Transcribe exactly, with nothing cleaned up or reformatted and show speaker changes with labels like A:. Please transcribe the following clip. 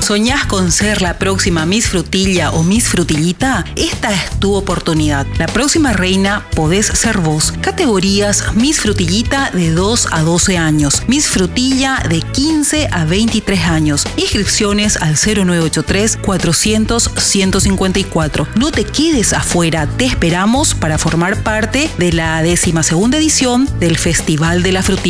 A: ¿Soñás con ser la próxima Miss Frutilla o Miss Frutillita? Esta es tu oportunidad. La próxima reina podés ser vos. Categorías: Miss Frutillita de dos a doce años, Miss Frutilla de quince a veintitrés años. Inscripciones al cero nueve ocho tres, cuatrocientos, ciento cincuenta y cuatro. No te quedes afuera, te esperamos para formar parte de la decimosegunda edición del Festival de la Frutilla.